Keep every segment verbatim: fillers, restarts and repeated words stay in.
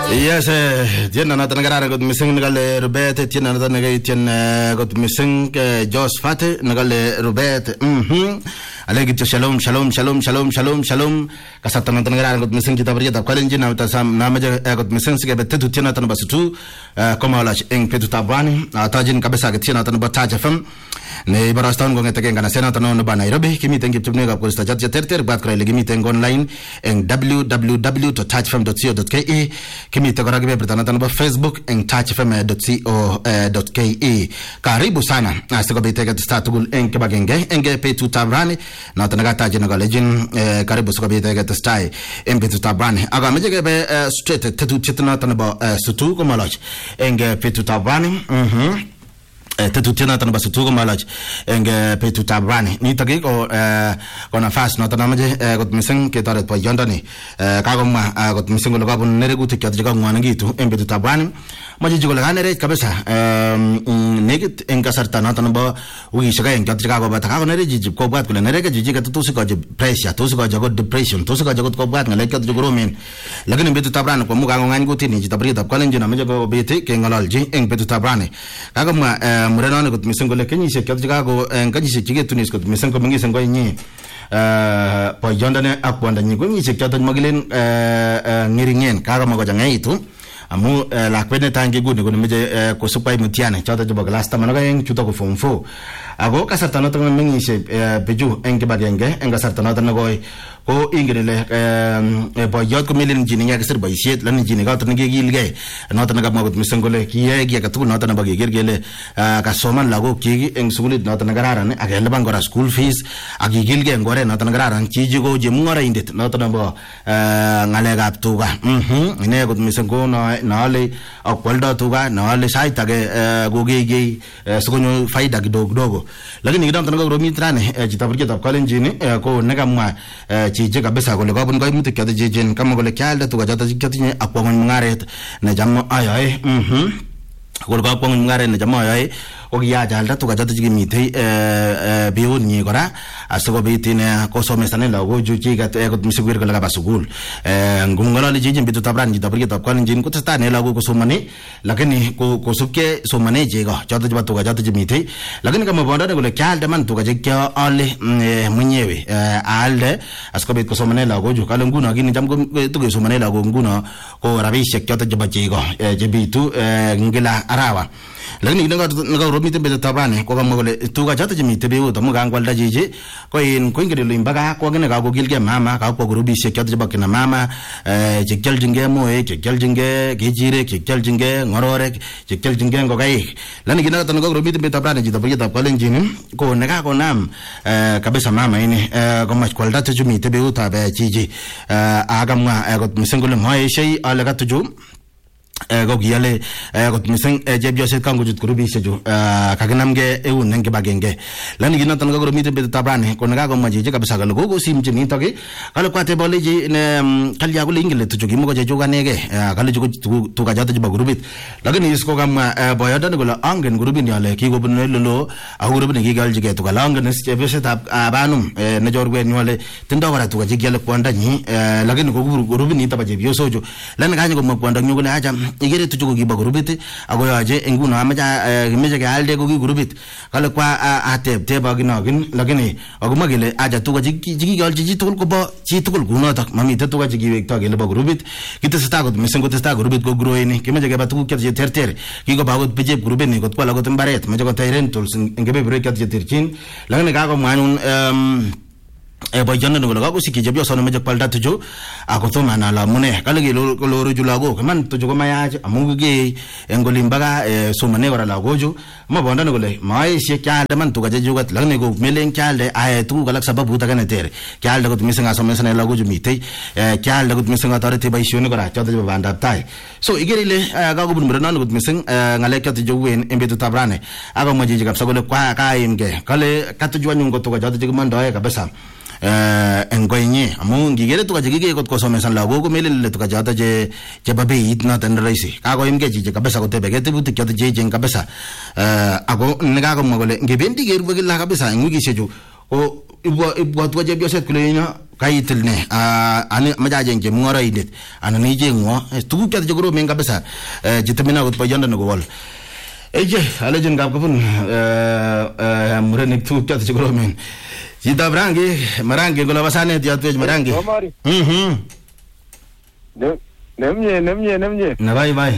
Yes, tiene nata nagara got missing nagale Robert, tiene nata nagai tiene got missing Josh Fate nagale Robert. Mhm. Alegi shalom shalom shalom shalom shalom shalom. Kasata nata nagara got missing kita berita kalenji na tasam nama got missing sige betu tiene nata basutu koma alach eng petu tabani atajin kabesa got tiene nata bataja fam. Ne barastan gong etake ngana sena tano no Nairobi kimi tengi tubne ga posta chat terter bat kray legi miteng online eng w w w dot touch f m dot co dot k e kimi te gora gibe pretana tano ba Facebook eng touch f m dot co dot k e. Karibu sana asiko bitega start gul eng kebagenge enge petu tabrani na tanaga taje no legend karibu siko bitega stai eng petu tabrani aga mejege be straight tetu chitna tano ba sutu ko malach enge petu tabrani mhm tetu tena tana basutu malaj enge petu tabrani ni tagi ko kona fast no tana maje got miseng ke taret po yondani kago ma got miseng lo gabun nere guti kyat jiga ngwana gitu embe petu tabrani maje jigo la nere kabesa negit enga sarta na tana ba wi shaga en kyat jiga go ba kago nere jiji ko bat ko nere ga jiji ga tu su ko je pressure tu su ko jago depression tu su ko jago ko bat ngale kyat jigo romen lagin petu tabrani ko mu ga ngan guti ni jita tab kalen jina maje go bete ke ngalal ji eng petu tabrani kago ma murano got misengo le kenyi se kyat go ngaji se chige tunis got misengo mengi sengo nyi eh po yondane akwanda nyi go nyi se kyat magilen eh ngiringen kaga mago janga itu amu la kwene tangi gune gune meje ko supai mutiane kyat jo baglas ta managa eng chuta ko fomfo ago kasarta no tan mengi se beju enge bagenge enga sarta no tan go ko ingirele eh po yot ko milen jini nya kesir bayset lan jini ga tan ge gilge no tan ga magot misengole kiye gi ga tu no tan ba ge gergele ka soman lago ki eng sulit no tan gararan agel bangora school fees agi gilge ngore no tan gararan chi jigo je mungora indet no tan ba ngale ga tu ga mhm ne got misengo no nale akwalda tu ga nale sai tage go ge ge sugonyo faida gidog dogo lakini gidam tan ga ro mitrane jitabur kitab kalen jini ko nega ma chije kabisa ko le gabon ga mutu kyade jejen kama ko le kyalda to ga jata jikyati akwon ngaret na jamma ayay mhm ko ga akwon ngaret na jamma ayay o ya jalda to ga jata jigi mite eh biun ni gora aso bitine ko so mesane la go juji ga te ko misugir ga la basugul eh ngungala le jijin bitu tabran ji tabri ta kan jin ko ta ne la go so mane lakini ko ko subke so mane je ga jata jaba to ga jata jigi mite lakini kama bonda ko le kyalda man to ga jikya ale munyewe alde asko bit ko so mane la go ju kala nguna gini jam ko to go so mane la go nguna ko rabi shek jata jaba je ga je bitu ngila arawa lakini nga nga romite be tabane ko ga mogole tu ga jata jimi tebe to muga ngwalda jiji ko in ko ngire lo imbaga ko gene ga go gilge mama ka ko rubi se kyat jaba kina mama eh je gel jinge mo e je gel jinge gejire je gel jinge ngorore je gel jinge ngo gai lani gina tan go romite be tabane jita be ta palen jini ko ne ga ko nam eh kabisa mama ini eh ko ma kwalda to jimi tebe uta be jiji eh aga ma ko misengole mo e shei ala ga tuju go giale go miseng jebjo se kango jut kurubi seju kaganamge e un nenge bagenge lani gina tan go romite be tabrane ko naga go maji je kabisa ga go go sim jini toge kala kwate bole ji ne kalya go lingile to jogi mo go je joga nege kala jogo to ga jata jiba gurubit lagani isko gam boyoda go la angen gurubin yale ki go bunne lolo a gurubin gi gal jige to ga langen se be se tab banum ne jorgwe nyole tindo wara to ga jigele kwanda ni lagani go gurubin ni tabaje biyo sojo lani ga go mo kwanda nyugule aja igere to jogo giba gurubit ago yaje enguna amaja gemeje ga alde go gi gurubit kala kwa atep te ba gina gin lagini ago magele aja to ga jigi jigi gal jigi to ko ba ji to ko guna tak mami te to ga jigi wek to gele ba gurubit kita sta go mesengo te sta gurubit go groini gemeje ga ba to ke ter ter gi go ba go beje gurubit ni go ko la go tembaret meje go tayren tol ngebe break ke terchin lagini ga go manun e boy jonne no go siki jebyo sono meje palda tujo ako to mana la mune kala ge lo lo rujula go man tujo go maya amungu ge engolimbaga e so mane wara la gojo ma bonda no le mai se kya de man to ga jugat lagne go melen kya de ay tu galak sababu ta gane tere kya de go misenga so mesane la gojo mitei kya de go misenga tare te bai shone gora chota be banda tai so igeri le ga go bun mrana go miseng ngale ka tujo wen embe to tabrane aga maji jigap sa go le kwa ka imge kale ka tujo nyungo to ga jota jig man doye ka besa eh engoinye amungi gere to kajige ko ko somesan lago ko melele to kajata je je babe itna tan raisi kago imge je kabesa ko tebe gete buti kyote je je kabesa eh ago nega ko mogole ngebendi geru bagilla kabesa ngugi seju o ibwa ibwa to je bioset kulenya kaitil ne ani majajeng je mungoroindet anan ijengwo tuguk choto che koromen kabisa chitemena kot boyondo ne kowol eje alejin gab kobun murenik tuguk choto che koromen chito brangi marangi gola basane tiatwech marangi mhm nemye nemye nemye na bai bai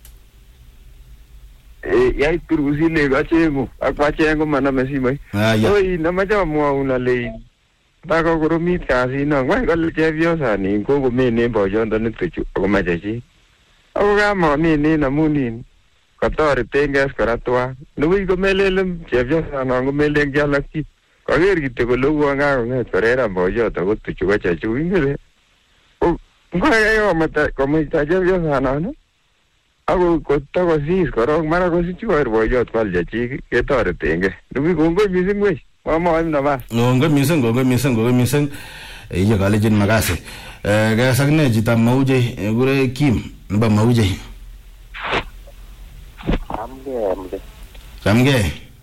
eh yai turusile gachengu akachengu mana mesimai oi namaja muauna le bako koromit kasi no ngwai kole chepyosani ko komene boyondo nituchu komache chi ako kama mene namunin kotoretengei kora twa nui komelelem chepyosana komelen kialakchi kager kityo kole uo ngakong'et korera boyot ako tuchu ko chechu ingere ngwai komata komita chepyosana ako kotokosis korok mara kosichu koer boyot kwal chechik ketoretengei nui kongoi mising wei Mama nabas. Ngongoi mising, ngongoi mising, ngongoi mising. Iya kalejin makasi. Eh kaya sakne jita mauje gure Kim, nba mauje. Samge amge. Samge.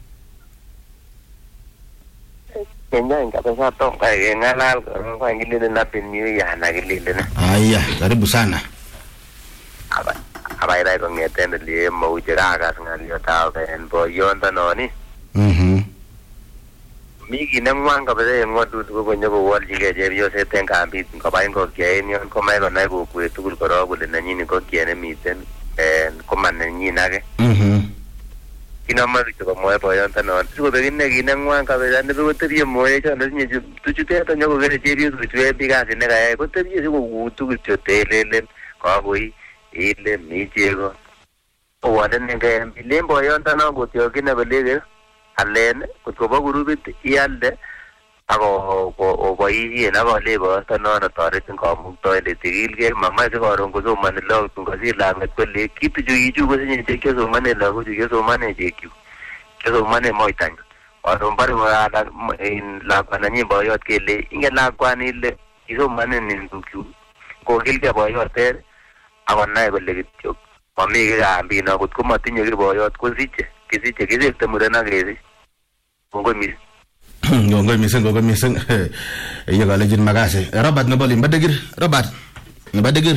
Kenya inga pesa tong kaya ngalal kwa ngilile na pinyu ya na ngilile na. Aya, karibu sana. Aba aba ira ko ngetende li mauje ragas ngalio tao ben boyonda noni. Mhm. Miki nemwanga bede ngodu ko konyo ko wal jige je yo se ten ka bit ko bain ko ke ni ko mai ko nai ko ku tukul ko ro bule nani ko ke ne miten eh ko man ni nage mhm kina ma ko mo e boyon ta no ko be ne ki nemwanga bede ne ko te ye mo e cha ne ni tu tu te ta nyo ko ge je yo tu tu e bi ga ne ga ko te ye ko ku tu ku te le le ko ko i ile mi je ko o wa ne ga le boyon ta no ko tyo ki ne bele ge Allen ko ba gurubit ialde ako ko boyi na ko lebo ta no na tare tin ko mu to le tigil ge mama se ko ron ko so man lo tun ko si la met ko le kit ju yi ju ko se ni te ke so man la ko ju ke so man je ki ke so man mo tan ron bar mo ala in la kana ni boyot ke le inga la kwa ni le ki so man ni ku ko gil ke boyot te awan na ko le ki mami ge ambi na ko ko matinye ge boyot ko siche kisi kisi te murena grezi ngongoi mis ngongoi mis ngongoi mis iya kalejin makasi Robert naboli mbadegir Robert mbadegir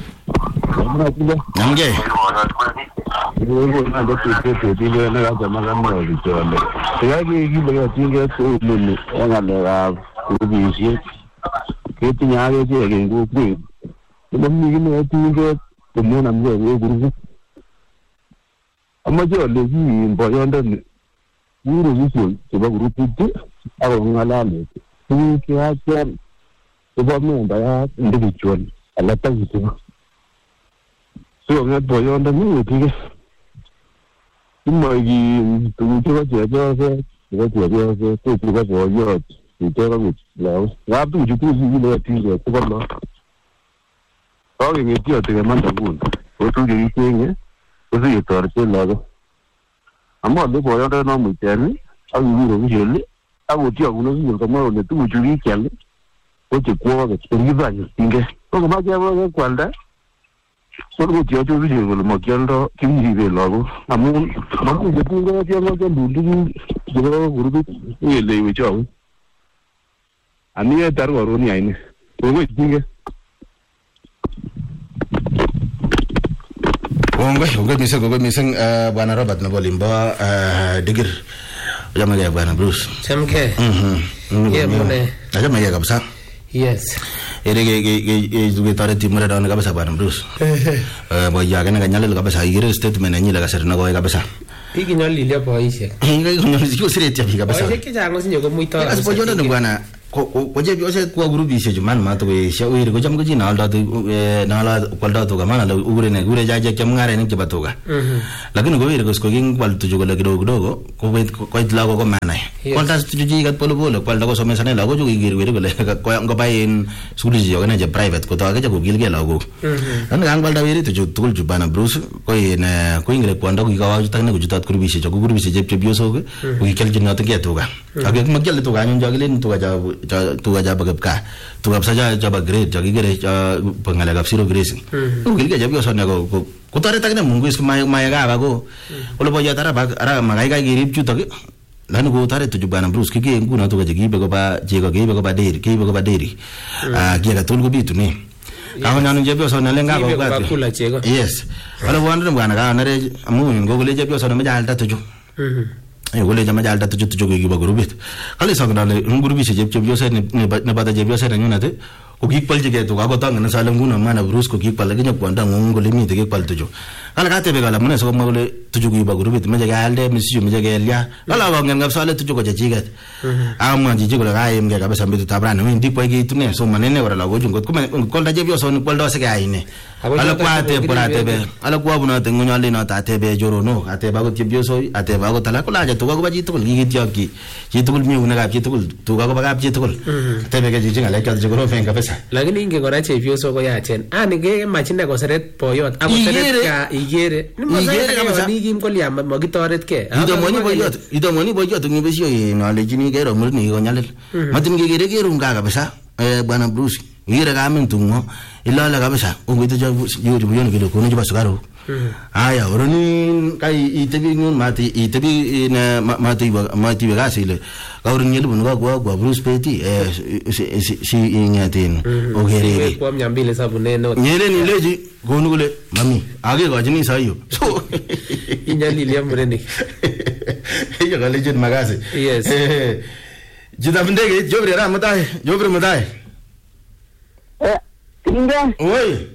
namge Yo na do ke ke ti le na ga ma ga mo ri to le ya ge gi le ti ge so le le ya le ga ku bi si ke ti nya ge je ge ku ku mo mi ne ti ge to mo na mo ge guru amajo le yi boyondo ni guru yuso to ba guru putu aro ngalale tu ki acha to ba mo ba ya individual ala ta yuso so ngat boyondo ni ti mo gi tu to ba je jo se ba je jo se to tu ba boyot ti to ba gut la ya tu ju tu ji le ti le to ba no ko ngi ti o te manda bun o tu ji ti nge Ozi yetor che lago. Amo le boyo no mu teni, awu ro mu jeli, awu ti awu no zi ko mo le tu ju ri kele. O che ko ga ti ri ba ni tinge. Ko ma ja bo ga kwanda. So ko ti o ju ri ko mo kendo ti ri be lago. Amo ma ku je tu ga ti mo ga du du jo guru bi e le wi jo. Ani e tar ro ni ai ni. Ko ko tinge. Ngongoi, ngongoi miseng, ngongoi miseng Bwana Robert Nabolimba digir. Jama ya Bwana Bruce. Samke. Mhm. Yeah, mone. Jama ya kabisa. Yes. Ere ge ge ge ge tare timure dawn kabisa Bwana Bruce. Eh boy ya kana nyale kabisa igire statement nyile kasere na go kabisa. Iki nyali ile boyishe. Ngai kunyo siko sireti ya kabisa. Boyishe kijango sinyo ko muito. As boyo ndo bwana. Ko ko je bi ose kwa group ise juman ma to we sha we ko jam ko jina alda to na la kwalda to ga mana la ugure ne gure ja ja kem ngare ne ke batoga. Mhm. Lakini go we ko sko ging kwal to jogo la gido gido ko we ko itla ko ko mana. Kwalda to ji gat polo polo kwalda ko so mesane la go jogo gir we ko le ko ngo bayin suli ji yo ne je private ko to ga ko gil ge la go. Mhm. An gang kwalda we to jo tul jubana Bruce ko ne ko ingre kwanda ko ga wa ta ne ko jutat kur bi se jogo guru bi se je bio so ko ko kel jinna to ge to ga. Age mag gel to ga nyon jagile to ga tuga jaba gapka tuga saja jaba grade jagi gere pengala gapsiro grace ugil ga jabi osone go ko tare tak ne mungu is mai mai ga ba go olo boya tara ba ara magai ga girip chu tak lani ko tare tuju bana Bruce kike nguno to gaji gibe ko ba jego gibe ko ba deri gibe ko ba deri ah giga tul ko bitu ni ka honya no jebyo so na lenga ko ba kula chego yes wala wanda bwana ka na re amu ngo gole jebyo so na majal ta tuju mhm ayo gole jama jal ta tuju tuju giba grubit kali so na le ngurubi se jebyo so ne ne bata jebyo so na nyunate ko gikpal jige to ko tang na salam nguno mana Bruce ko gikpal lagi nyap kwanda ngole mi te gikpal tuju kala ka tebe kala mune so mo gole tuju giba grubit me jaga alde misiyo me jaga elia kala ba ngam sale tuju ko jajigat amma jiji ko ga yem ga ba sambe tabrana mi ndi ko gi tune so manene wala la goju ko ko da jebyo so ko do se ga ine ala kwa te pura tebe ala kwa buna te ngonya le na ta tebe joro no ate ba ko jebyo so ate ba ko tala ko la ja to ko ba ji to gi ti ki ji to mi una ga ji to to ga ko ba ga ji to tebe ga jiji ngala ka joro fen ka pesa lakini inge kora jebyo so ko ya chen ani ge machine ko seret poyot ako seret ka igere ni mo sa ni kim ko liam mo gitoret ke ido moni boyot ido moni boyot ngi besio no le jini ge ro murni ko nyalel matin ge ge ge rum ga ga pesa eh bwana Bruce gira ga min tungo illa la ga pesa o ngito jo yuri buyon ge ko no jo basugaro aya oroni kai itebi ngun mati itebi na mati mati ga sile ga oroni lu bunga gwa gwa Bruce peti eh si si ingatin o gere ko myambile sabune no nyele ni leji gonu gule mami age ga jini sayo so inyali liam mureni ya ga leji magase yes jida bindege jobre ra matai jobre matai eh inga oi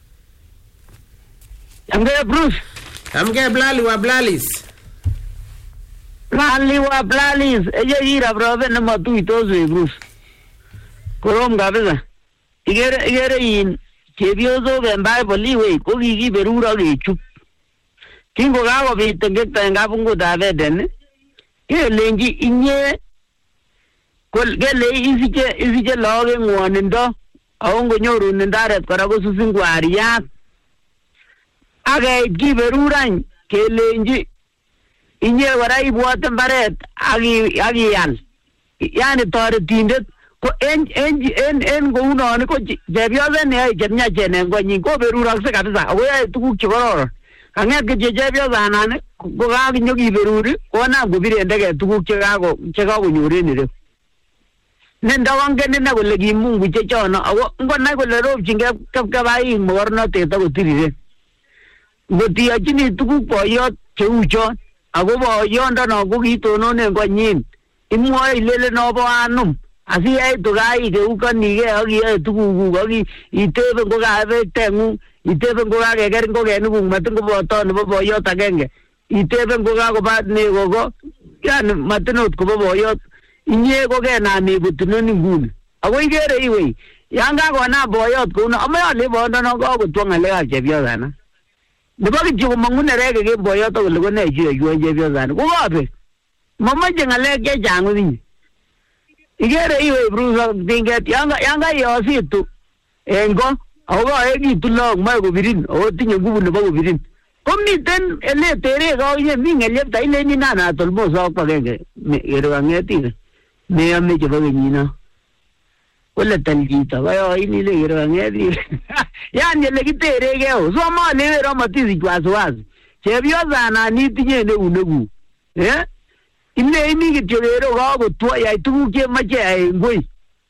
amge Bruce amge blali wa blalis blali wa blalis eje ira brother na matu itozo Bruce korom gabeza igere igere in chebiozo ben bible we ko gigi berura ge chup kingo gawo bitenge tanga bungo daveden ke lengi inye kol gele izike izike loge ngwanindo aungo nyoru ndare kora go susingwari ya age giberuran kelenji inye wara ibwate mbaret agi agi yan yani toretindet ko en en en en go uno ne ko jebyoze ne ay jenya jene go nyin ko berurak se kabisa we tukuk chigoror kanget ke jebyoze anane go ga nyogi beruri ko na go bire ndege tukuk chigago chigago nyuri ni re nenda wange nenda go legi mungu chechono awo ngo na go le rob jinge kap kabai morno te to go tirire goti ajini tuku poyot cheucho ago boyondo no go gitono ne go nyin imwo ilele no bo anum asi ai to gai ke ukani ge agi tuku gu agi itebe go ga be tengu itebe go ga ge ger go ge nu matin go boto no boyot agenge itebe go ga go ba ne go go yan matinot ko boyot inye go ge na ni butino ni gun ago igere iwe yanga go na boyot ko no ama le bondo no go go twanga le ga jebyo dana Diba ki chuko mangune rege ke boyo to lugo ne chiyo yuwa jebyo zani. Kuwape. Mama jenga leke jangu zinyi. Igere iwe Bruce tinget. Yanga yanga yosi tu. Engo. Awa egi tu log mai kubirin. Awa tinyo gubu nipa kubirin. Kumi ten ele tere kao ye minge lepta ile ni nana tolmo saok pa kenge. Gere wangeti. Mea me chapa kenyina. Wala talgita. Waya ini le gere wangeti. Yani le kitere geo so ma le ro matizi kwazo wazi chebyo zana ni tinye ne unegu eh ile imi kitero ga go to ya tugu ke mache ai ngoi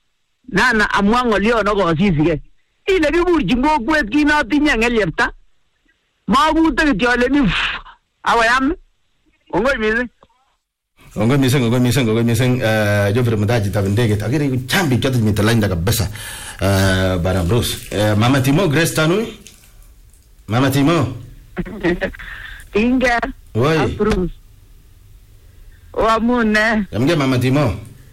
nana amwango leo no go sisige ile bi burji ngo kwet kina tinye ngelepta ma bu te tiole ni awayam ngoi mize ngoi mize ngoi mize ngoi mize eh jo pero madaji tabendege agere chambi kyoto mitalainda kabisa Uh, Bwana Bruce. Uh, Mama Timo, Grace Tanui? Mama Timo? Inga. Oi. Bruce. Wamune. Yamge Mama Timo?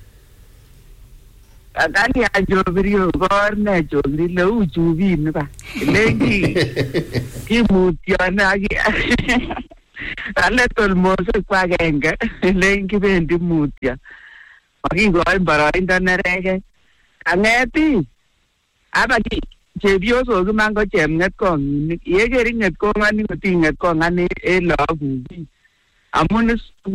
Akani ajobirio gorne jondi le ujubi niba. Lengi. Kimutyo na gi. Ale tolmoso kwa genga. Lengi bendi mutya. Magingo ay barainda nerege. Angeti. Aba ki chebioso kumango chemnget ko yegeri nget ko ngani ngotinget ko ngani e lagu amun